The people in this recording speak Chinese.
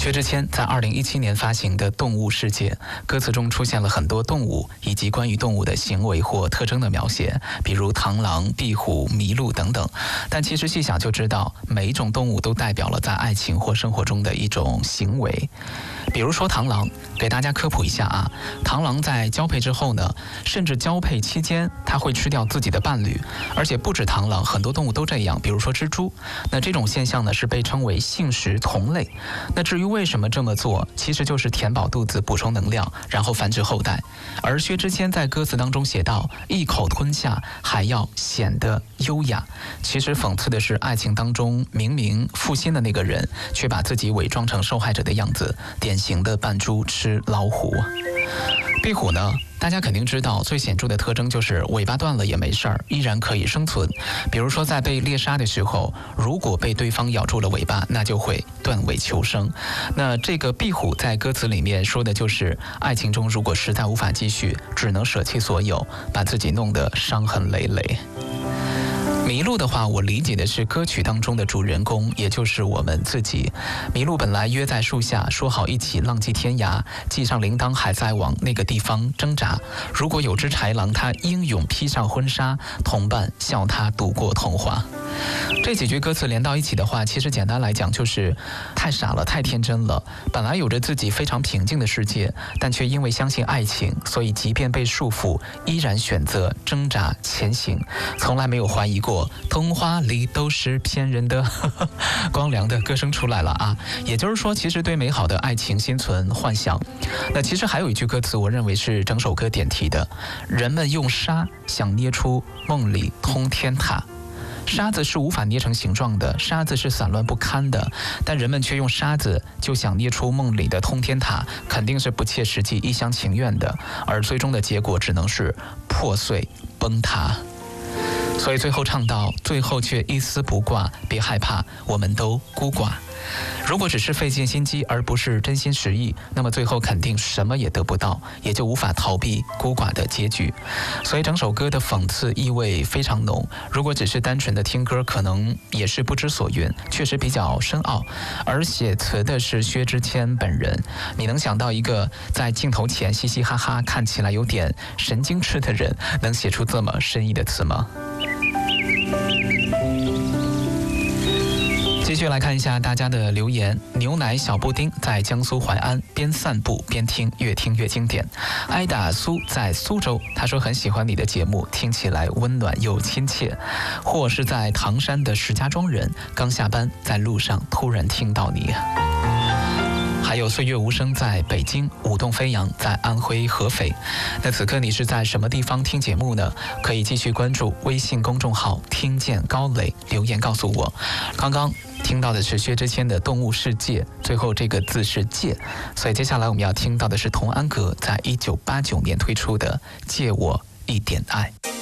薛之谦在2017年发行的《动物世界》，歌词中出现了很多动物以及关于动物的行为或特征的描写，比如螳螂、壁虎、麋鹿等等。但其实细想就知道，每一种动物都代表了在爱情或生活中的一种行为。比如说螳螂，给大家科普一下啊，螳螂在交配之后呢，甚至交配期间，它会吃掉自己的伴侣，而且不止螳螂，很多动物都这样，比如说蜘蛛。那这种现象呢，是被称为性食同类。那至于为什么这么做，其实就是填饱肚子、补充能量，然后繁殖后代。而薛之谦在歌词当中写道：“一口吞下，还要显得优雅。”其实讽刺的是，爱情当中明明负心的那个人，却把自己伪装成受害者的样子，典型的扮猪吃老虎。壁虎呢，大家肯定知道，最显著的特征就是尾巴断了也没事儿，依然可以生存。比如说在被猎杀的时候，如果被对方咬住了尾巴，那就会断尾求生。那这个壁虎在歌词里面说的就是爱情中如果实在无法继续，只能舍弃所有，把自己弄得伤痕累累。麋鹿的话，我理解的是歌曲当中的主人公，也就是我们自己。麋鹿本来约在树下，说好一起浪迹天涯，系上铃铛还在往那个地方挣扎。如果有只豺狼，它英勇披上婚纱，同伴笑他度过童话。这几句歌词连到一起的话，其实简单来讲就是太傻了，太天真了。本来有着自己非常平静的世界，但却因为相信爱情，所以即便被束缚，依然选择挣扎前行，从来没有怀疑过童话里都是骗人的。光良的歌声出来了啊！也就是说，其实对美好的爱情心存幻想。那其实还有一句歌词，我认为是整首歌点题的：人们用沙想捏出梦里通天塔。沙子是无法捏成形状的，沙子是散乱不堪的，但人们却用沙子就想捏出梦里的通天塔，肯定是不切实际、一厢情愿的，而最终的结果只能是破碎崩塌。所以最后唱到，最后却一丝不挂，别害怕，我们都孤寡。如果只是费尽心机而不是真心实意，那么最后肯定什么也得不到，也就无法逃避孤寡的结局。所以整首歌的讽刺意味非常浓，如果只是单纯的听歌，可能也是不知所云，确实比较深奥。而写词的是薛之谦本人，你能想到一个在镜头前嘻嘻哈哈，看起来有点神经质的人，能写出这么深意的词吗？继续来看一下大家的留言。牛奶小布丁在江苏淮安边散步边听，越听越经典。艾达苏在苏州，他说很喜欢你的节目，听起来温暖又亲切。或是在唐山的石家庄人，刚下班在路上突然听到你。还有岁月无声在北京，舞动飞扬在安徽合肥。那此刻你是在什么地方听节目呢？可以继续关注微信公众号听见高磊，留言告诉我。刚刚听到的是薛之谦的《动物世界》，最后这个字是借，所以接下来我们要听到的是童安格在1989年推出的《借我一点爱》。